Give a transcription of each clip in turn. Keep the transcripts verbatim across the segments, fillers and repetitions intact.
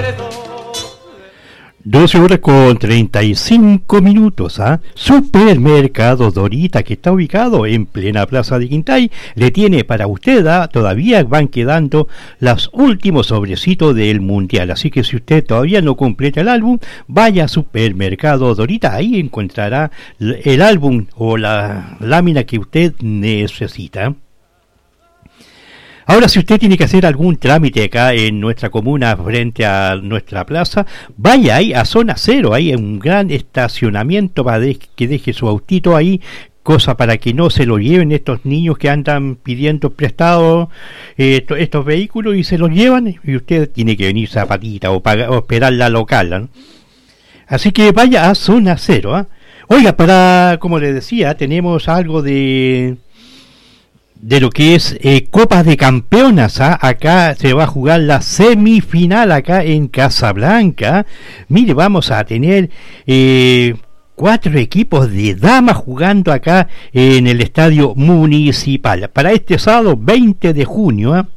doce horas con treinta y cinco minutos, ¿ah? ¿eh? Supermercado Dorita, que está ubicado en plena plaza de Quintay, le tiene para usted, ¿ah? Todavía van quedando los últimos sobrecitos del mundial, así que si usted todavía no completa el álbum, vaya a Supermercado Dorita, ahí encontrará el álbum o la lámina que usted necesita. Ahora, si usted tiene que hacer algún trámite acá en nuestra comuna frente a nuestra plaza, vaya ahí a zona cero, ahí en un gran estacionamiento para de, que deje su autito ahí, cosa para que no se lo lleven estos niños que andan pidiendo prestado eh, estos vehículos y se los llevan y usted tiene que venir zapatita o, pagar, o esperar la local, ¿no? Así que vaya a zona cero, ¿eh? Oiga, para, como le decía, tenemos algo de... de lo que es eh, Copas de Campeonas, ¿ah? Acá se va a jugar la semifinal acá en Casablanca. Mire, vamos a tener eh, cuatro equipos de damas jugando acá en el estadio municipal para este sábado veinte de junio, ¿ah?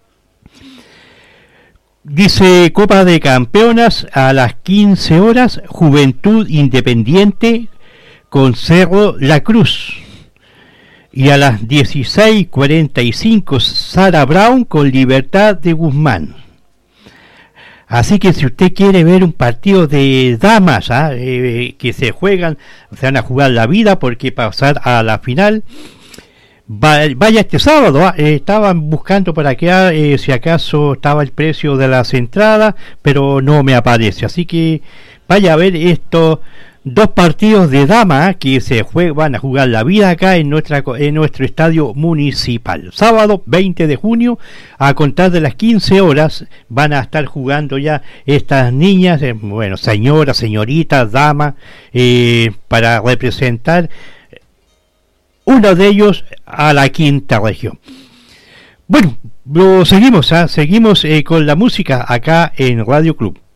Dice Copa de Campeonas a las quince horas, Juventud Independiente con Cerro La Cruz. Y a las dieciséis cuarenta y cinco Sara Brown con Libertad de Guzmán. Así que si usted quiere ver un partido de damas, ¿ah? eh, que se juegan, se van a jugar la vida porque pasar a la final, va, vaya este sábado, ¿ah? eh, estaban buscando para que eh, si acaso estaba el precio de las entradas, pero no me aparece, así que vaya a ver esto. Dos partidos de dama que se juegan, van a jugar la vida acá en nuestra en nuestro estadio municipal. Sábado veinte de junio, a contar de las quince horas, van a estar jugando ya estas niñas, eh, bueno, señoras, señoritas, damas, eh, para representar uno de ellos a la quinta región. Bueno, lo seguimos, ¿eh? seguimos eh, con la música acá en Radio Club.